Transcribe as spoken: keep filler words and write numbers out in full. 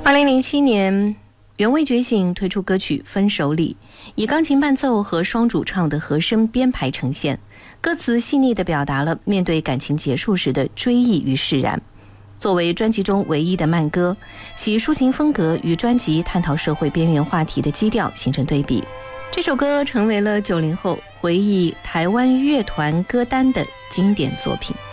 二零零七年，原味觉醒推出歌曲《分手礼》，以钢琴伴奏和双主唱的和声编排呈现，歌词细腻地表达了面对感情结束时的追忆与释然。作为专辑中唯一的慢歌，其抒情风格与专辑探讨社会边缘话题的基调形成对比。这首歌成为了九零后回忆台湾乐团歌单的经典作品。